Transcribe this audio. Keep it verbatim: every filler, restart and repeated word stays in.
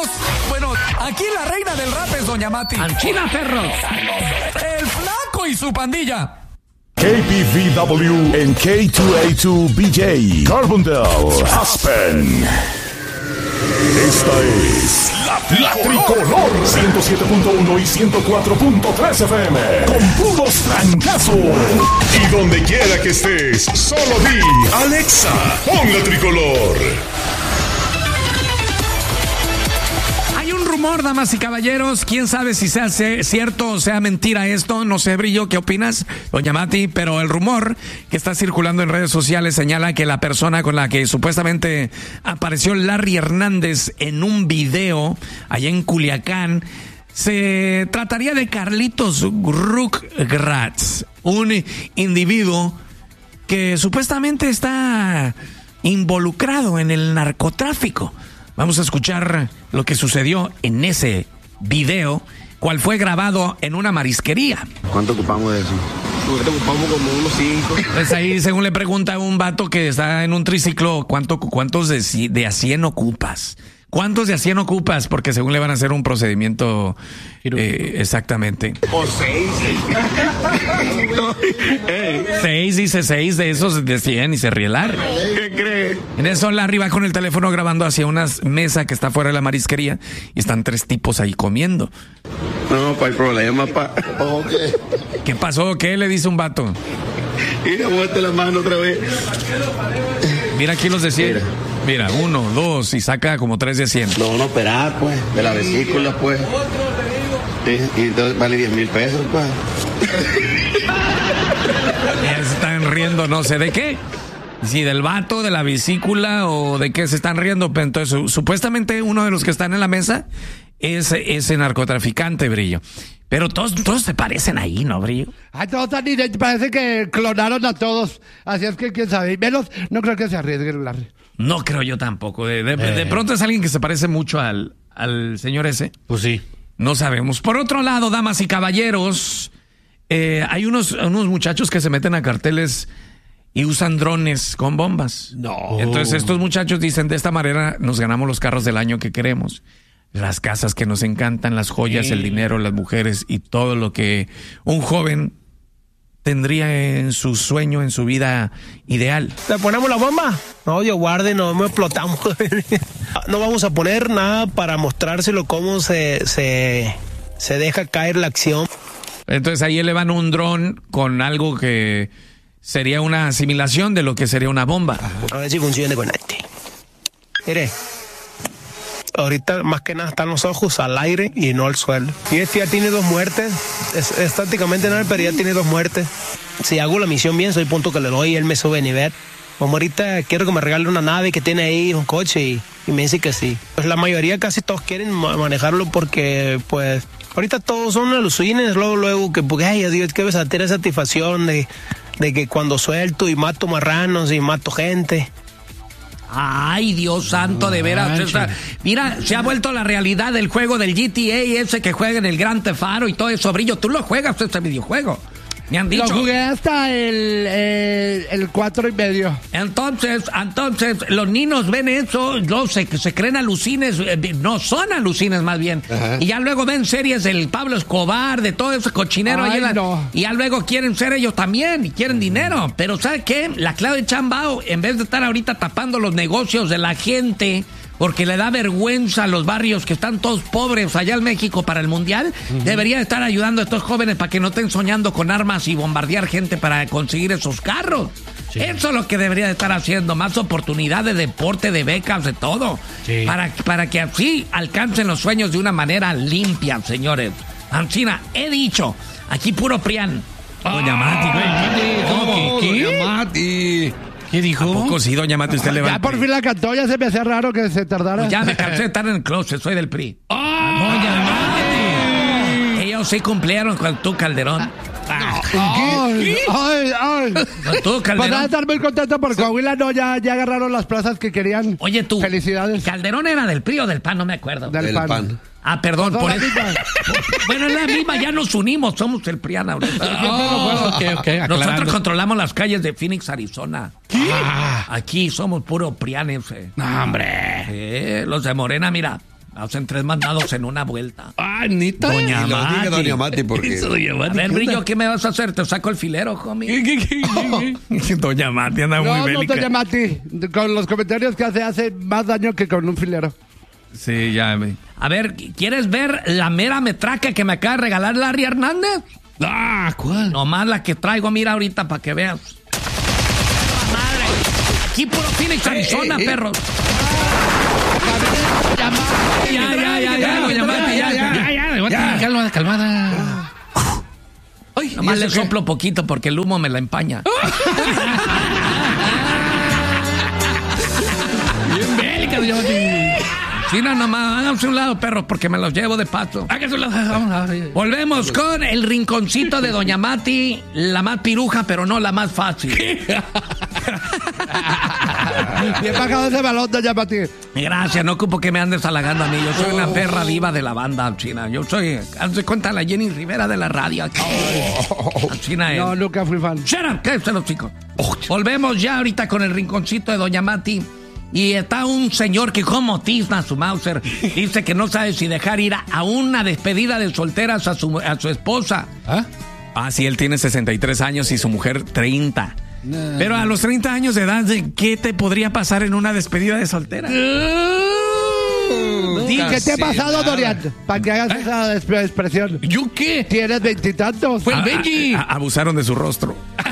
Bueno, aquí la reina del rap es Doña Mati. Anchina Ferro. El Flaco y su pandilla. K P V W en K dos A dos B J, Carbondale, Aspen. Esta es la, la Tricolor ciento siete punto uno y ciento cuatro punto tres F M con puros trancazos. Y donde quiera que estés, solo di Alexa, pon la Tricolor. Hay un rumor, damas y caballeros, quién sabe si sea cierto o sea mentira esto, no sé, Brillo, ¿qué opinas, Doña Mati? Pero el rumor que está circulando en redes sociales señala que la persona con la que supuestamente apareció Larry Hernández en un video allá en Culiacán se trataría de Carlitos Rugrats, un individuo que supuestamente está involucrado en el narcotráfico. Vamos a escuchar lo que sucedió en ese video, cual fue grabado en una marisquería. ¿Cuánto ocupamos de eso? Nosotros ocupamos como unos cinco. Pues ahí, según le pregunta a un vato que está en un triciclo, ¿cuánto, ¿cuántos de, de a cien ocupas? ¿Cuántos de a cien ocupas? Porque según le van a hacer un procedimiento eh, exactamente. O seis. Seis, dice seis de esos de cien y se ríe Larry. ¿Qué crees? En eso Larry va con el teléfono grabando hacia una mesa que está fuera de la marisquería y están tres tipos ahí comiendo. No, pa, hay problema, pa. Okay. ¿Qué pasó? ¿Qué le dice un vato? Mira, muévete la mano otra vez. Mira aquí los de cien. Mira. Mira, uno, dos, y saca como tres de cien. Lo van a operar, pues, de la vesícula, pues. Y, y entonces vale diez mil pesos, pues. Ya se están riendo, no sé de qué. Si del vato, de la vesícula o de qué se están riendo. Pero entonces, supuestamente uno de los que están en la mesa es ese narcotraficante, Brillo. Pero todos, todos se parecen ahí, ¿no, Brillo? Ay, todos están idénticos, parece que clonaron a todos. Así es que quién sabe. Menos, no creo que se arriesguen, Larry. No creo yo tampoco. De, de, eh. de pronto es alguien que se parece mucho al, al señor ese. Pues sí. No sabemos. Por otro lado, damas y caballeros, eh, hay unos, unos muchachos que se meten a carteles y usan drones con bombas. No. Entonces estos muchachos dicen, de esta manera nos ganamos los carros del año que queremos, las casas que nos encantan, las joyas, sí. El dinero, las mujeres y todo lo que un joven tendría en su sueño, en su vida ideal. ¿Le ponemos la bomba? No, Dios guarde, no me explotamos. No vamos a poner nada para mostrárselo cómo se, se, se deja caer la acción. Entonces ahí elevan un dron con algo que sería una asimilación de lo que sería una bomba. A ver si funciona con este. Mire. Ahorita más que nada están los ojos al aire y no al suelo. Y este ya tiene dos muertes. Es, estáticamente no, pero ya tiene dos muertes. Si hago la misión bien, soy punto que le doy y él me sube de nivel. Como ahorita quiero que me regale una nave que tiene ahí, un coche, y, y me dice que sí. Pues la mayoría, casi todos quieren manejarlo porque, pues, ahorita todos son alucines, luego, luego, que, porque, ay, Dios, que esa satisfacción de, de que cuando suelto y mato marranos y mato gente. Ay, Dios santo, de veras. Esta, mira, se ha vuelto la realidad del juego del G T A, ese que juega en el Grand Theft Auto y todo eso, Brillo. Tú lo juegas, ese videojuego. Me han dicho. Lo jugué hasta el, el, el cuatro y medio. Entonces, entonces, los niños ven eso, no, se, se creen alucines, no son alucines más bien. Ajá. Y ya luego ven series del Pablo Escobar, de todo ese cochinero. Ay, la, no. Y ya luego quieren ser ellos también, y quieren dinero. Pero ¿sabe qué? La clave de Chambao, en vez de estar ahorita tapando los negocios de la gente, porque le da vergüenza a los barrios que están todos pobres allá en México para el Mundial, uh-huh. Debería estar ayudando a estos jóvenes para que no estén soñando con armas y bombardear gente para conseguir esos carros. Sí. Eso es lo que debería de estar haciendo, más oportunidades de deporte, de becas, de todo. Sí. Para, para que así alcancen los sueños de una manera limpia, señores. Ancina, he dicho, aquí puro Prián. Doña Mati, ¿Cómo? Doña Mati. ¿Qué dijo? ¿A poco sí, Doña Mati, usted le va? Ya por fin la cantó, ya se me hacía raro que se tardara. Pues ya me cansé de estar en el closet, soy del P R I. ¡Oh! Doña Mati. Ellos sí cumplieron con tu Calderón. Ah, ay, ay, ay. Con tu Calderón. Van a estar muy contentos porque Coahuila no, ya, ya agarraron las plazas que querían. Oye, tú. Felicidades. ¿Calderón era del P R I o del P A N? No me acuerdo. Del, del P A N. Pan. Ah, perdón, por eso. Bueno, es la misma, ya nos unimos, somos el P R I A N ahorita. Oh, okay, okay, nosotros controlamos las calles de Phoenix, Arizona. ¿Qué? Ah, aquí somos puro P R I A N ese. No, hombre. Sí, los de Morena, mira, Hacen tres mandados en una vuelta. Ah, nita. Doña Y lo Mati. diga Doña Mati porque... Eso, Doña A Mati. ver, ¿qué Brillo, onda? ¿qué me vas a hacer? Te saco el filero, homie. ¿Qué, qué, qué, qué? Doña Mati anda No, muy no, bélica. doña Mati. Con los comentarios que hace, hace más daño que con un filero. Sí, ya. me- A ver, ¿quieres ver la mera metraca que me acaba de regalar Larry Hernández? Ah, ¿cuál? Nomás la que traigo, mira ahorita para que veas. Madre, aquí puro Phoenix, Arizona, eh, eh. perros. Ya, ya, ya, ya, Doña Mati, ya, ya. Ya, ya, Doña Mati, calmada, calmada. Ay, Nomás ¿y le eso qué? soplo poquito porque el humo me la empaña. Bien bélica, Doña Mati. Sí, no, nomás, háganse un lado, perros, porque me los llevo de paso. Hágase un lado, vamos a ver. Volvemos con el rinconcito de Doña Mati, la más piruja, pero no la más fácil. Bien bajado ese balón, doña Mati. Gracias, no ocupo que me andes halagando a mí. Yo soy una perra diva de la banda, China. Yo soy, hazte cuenta, la Jenny Rivera de la radio. China es. No, nunca fui fan. Shut up, cállate los chicos. Volvemos ya ahorita con el rinconcito de Doña Mati. Y está un señor que como tizna su Mauser. Dice que no sabe si dejar ir a, a una despedida de solteras a su, a su esposa. ¿Ah? Ah, sí, él tiene sesenta y tres años y su mujer treinta. Pero a los treinta años de edad, ¿qué te podría pasar en una despedida de soltera? ¿Qué te ha pasado, Dorian? Para que hagas esa exp- expresión. ¿Yo qué? Tienes veintitantos. Fue el Benji. Abusaron de su rostro.